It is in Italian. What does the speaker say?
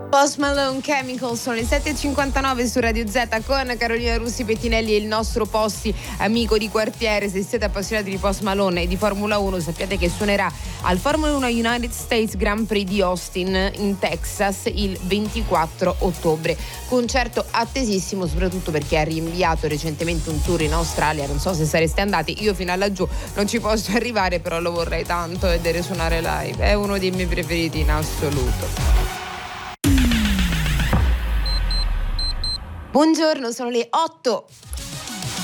Post Malone, Chemical, sono le 7.59 su Radio Z con Carolina Russi Pettinelli e il nostro Posti amico di quartiere. Se siete appassionati di Post Malone e di Formula 1, sappiate che suonerà al Formula 1 United States Grand Prix di Austin in Texas il 24 ottobre. Concerto attesissimo, soprattutto perché ha rinviato recentemente un tour in Australia. Non so se sareste andati, io fino a laggiù non ci posso arrivare, però lo vorrei tanto vedere suonare live. È uno dei miei preferiti in assoluto. Buongiorno, sono le 8